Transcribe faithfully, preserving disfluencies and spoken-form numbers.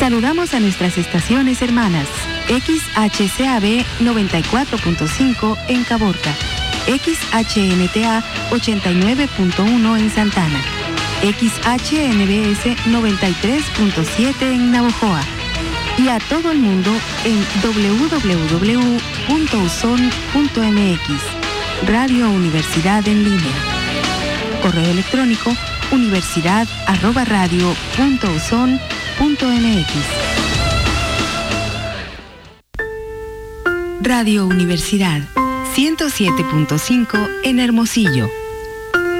Saludamos a nuestras estaciones hermanas. X H C A B noventa y cuatro punto cinco en Caborca, X H N T A ochenta y nueve punto uno en Santana, X H N B S noventa y tres punto siete en Navojoa y a todo el mundo en doble u doble u doble u punto u s o n punto m x. Radio Universidad en línea. Correo electrónico universidad arroba radio punto u s o n punto m x. Radio Universidad ciento siete punto cinco en Hermosillo.